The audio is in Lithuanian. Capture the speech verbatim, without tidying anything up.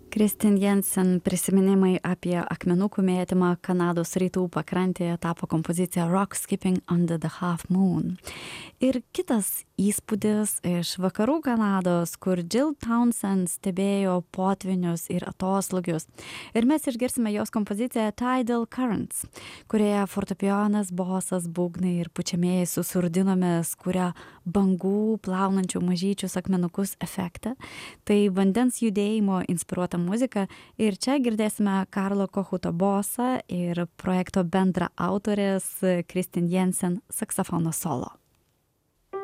Kristin Jensen prisiminimai apie akmenukų mėtymą Kanados rytų pakrantėje tapo kompozicija Rock Skipping Under the Half Moon. Ir kitas įspūdis iš vakarų Kanados, kur Jill Townsend stebėjo potvinius ir atoslūgius. Ir mes išgirsime jos kompoziciją Tidal Currents, kurioje fortepijonas, bosas, būgnai ir pučiamieji su surdinomis kuria bangų plaunančių mažyčius akmenukus efektą. Tai vandens judėjimo inspiruota muzika ir čia girdėsime Karlo Kochuto bosą ir projekto bendra autorės Kristin Jensen saksofono solo.